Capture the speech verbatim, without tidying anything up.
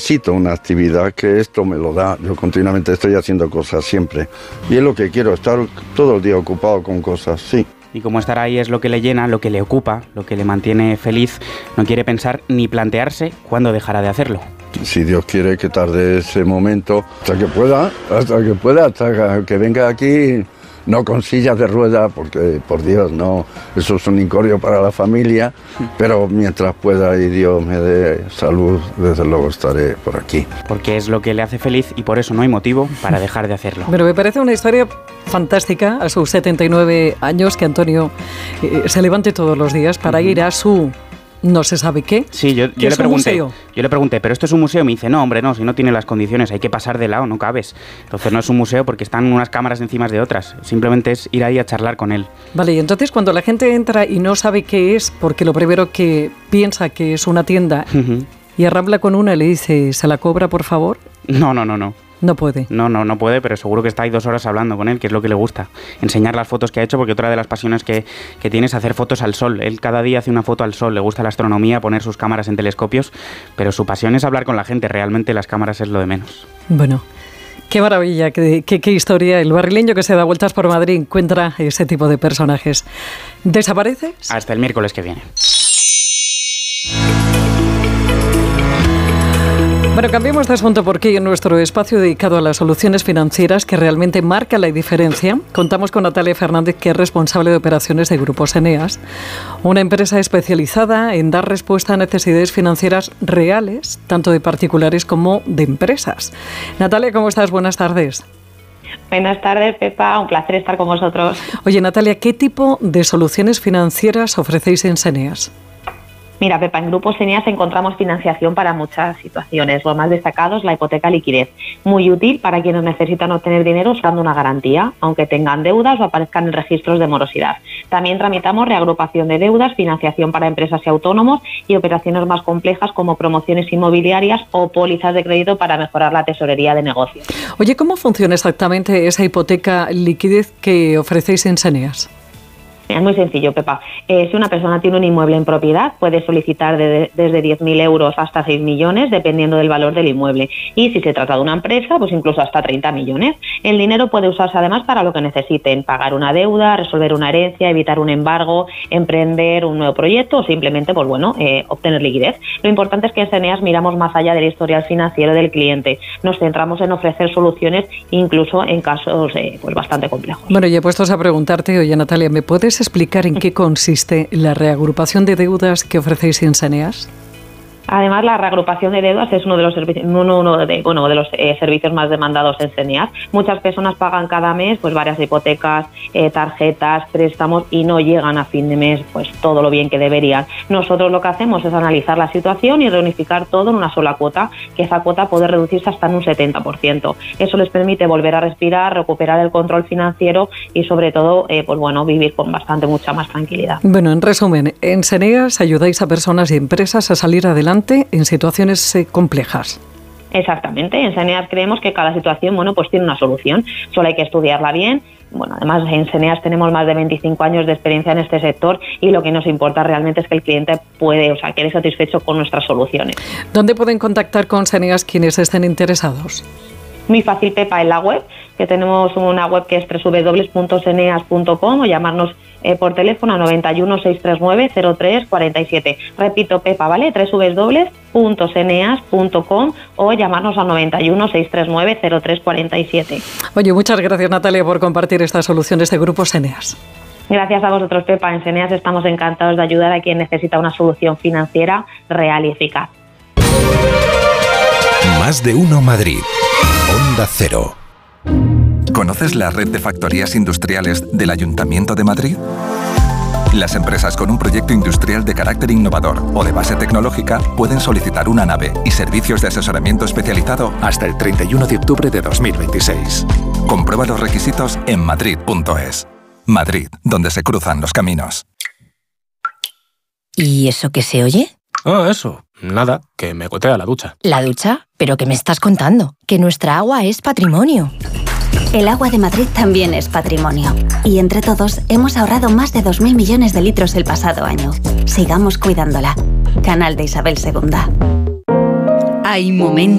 necesito una actividad que esto me lo da. Yo continuamente estoy haciendo cosas siempre. Y es lo que quiero, estar todo el día ocupado con cosas, sí. Y como estar ahí es lo que le llena, lo que le ocupa, lo que le mantiene feliz, no quiere pensar ni plantearse cuándo dejará de hacerlo. Si Dios quiere que tarde ese momento, hasta que pueda, hasta que pueda, hasta que venga aquí, no con sillas de ruedas, porque por Dios, no, eso es un incordio para la familia, pero mientras pueda y Dios me dé salud, desde luego estaré por aquí. Porque es lo que le hace feliz y por eso no hay motivo para dejar de hacerlo. Pero me parece una historia fantástica, a sus setenta y nueve años, que Antonio eh, se levante todos los días para ir a su... no se sabe qué. Sí, yo, yo le pregunté, yo le pregunté, ¿pero esto es un museo? Me dice, no, hombre, no, si no tiene las condiciones, hay que pasar de lado, no cabes. Entonces no es un museo porque están unas cámaras encima de otras, simplemente es ir ahí a charlar con él. Vale, y entonces cuando la gente entra y no sabe qué es, porque lo primero que piensa que es una tienda, uh-huh. y arrambla con una y le dice, ¿se la cobra, por favor? No, no, no, no. No puede. No, no, no puede, pero seguro que está ahí dos horas hablando con él, que es lo que le gusta. Enseñar las fotos que ha hecho, porque otra de las pasiones que, que tiene es hacer fotos al sol. Él cada día hace una foto al sol, le gusta la astronomía, poner sus cámaras en telescopios, pero su pasión es hablar con la gente, realmente las cámaras es lo de menos. Bueno, qué maravilla, qué, qué, qué historia. El barrileño que se da vueltas por Madrid encuentra ese tipo de personajes. ¿Desapareces? Hasta el miércoles que viene. Bueno, cambiemos de asunto porque en nuestro espacio dedicado a las soluciones financieras que realmente marca la diferencia, contamos con Natalia Fernández, que es responsable de operaciones de Grupos Eneas, una empresa especializada en dar respuesta a necesidades financieras reales, tanto de particulares como de empresas. Natalia, ¿cómo estás? Buenas tardes. Buenas tardes, Pepa. Un placer estar con vosotros. Oye, Natalia, ¿qué tipo de soluciones financieras ofrecéis en Eneas? Mira, Pepa, en Grupos Eneas encontramos financiación para muchas situaciones. Lo más destacado es la hipoteca liquidez, muy útil para quienes necesitan obtener dinero usando una garantía, aunque tengan deudas o aparezcan en registros de morosidad. También tramitamos reagrupación de deudas, financiación para empresas y autónomos y operaciones más complejas como promociones inmobiliarias o pólizas de crédito para mejorar la tesorería de negocios. Oye, ¿cómo funciona exactamente esa hipoteca liquidez que ofrecéis en Eneas? Es muy sencillo, Pepa. Eh, si una persona tiene un inmueble en propiedad, puede solicitar de, de, desde diez mil euros hasta seis millones, dependiendo del valor del inmueble. Y si se trata de una empresa, pues incluso hasta treinta millones. El dinero puede usarse además para lo que necesiten: pagar una deuda, resolver una herencia, evitar un embargo, emprender un nuevo proyecto o simplemente, pues bueno, eh, obtener liquidez. Lo importante es que en Eneas miramos más allá del historial financiero del cliente. Nos centramos en ofrecer soluciones incluso en casos eh, pues bastante complejos. Bueno, y he puesto a preguntarte, oye, Natalia, ¿me puedes explicar en qué consiste la reagrupación de deudas que ofrecéis en Eneas? Además, la reagrupación de deudas es uno de los servicios, uno, uno de, bueno, de los eh, servicios más demandados en Eneas. Muchas personas pagan cada mes pues varias hipotecas, eh, tarjetas, préstamos y no llegan a fin de mes pues todo lo bien que deberían. Nosotros lo que hacemos es analizar la situación y reunificar todo en una sola cuota, que esa cuota puede reducirse hasta en un setenta por ciento. Eso les permite volver a respirar, recuperar el control financiero y sobre todo eh, pues bueno, vivir con bastante mucha más tranquilidad. Bueno, en resumen, en Eneas ayudáis a personas y empresas a salir adelante en situaciones eh, complejas. Exactamente. En Eneas creemos que cada situación, bueno, pues tiene una solución. Solo hay que estudiarla bien. Bueno, además en Eneas tenemos más de veinticinco años de experiencia en este sector y lo que nos importa realmente es que el cliente puede, o sea, quede satisfecho con nuestras soluciones. ¿Dónde pueden contactar con Eneas quienes estén interesados? Muy fácil, Pepa, en la web, que tenemos una web que es doble u doble u doble u punto eneas punto com, o llamarnos eh, por teléfono a noventa y uno, seiscientos treinta y nueve, cero tres cuarenta y siete. Repito, Pepa, ¿vale? doble u doble u doble u punto eneas punto com o llamarnos al noventa y uno, seiscientos treinta y nueve, cero tres cuarenta y siete. Oye, muchas gracias, Natalia, por compartir estas soluciones de Grupos Eneas. Gracias a vosotros, Pepa. En Eneas estamos encantados de ayudar a quien necesita una solución financiera real y eficaz. Más de uno Madrid. Onda Cero. ¿Conoces la red de factorías industriales del Ayuntamiento de Madrid? Las empresas con un proyecto industrial de carácter innovador o de base tecnológica pueden solicitar una nave y servicios de asesoramiento especializado hasta el treinta y uno de octubre de dos mil veintiséis. Comprueba los requisitos en madrid punto es. Madrid, donde se cruzan los caminos. ¿Y eso qué se oye? Ah, eso. Nada, que me gotea la ducha. ¿La ducha? ¿Pero qué me estás contando? Que nuestra agua es patrimonio. El agua de Madrid también es patrimonio. Y entre todos hemos ahorrado más de dos mil millones de litros el pasado año. Sigamos cuidándola. Canal de Isabel segunda. Hay momentos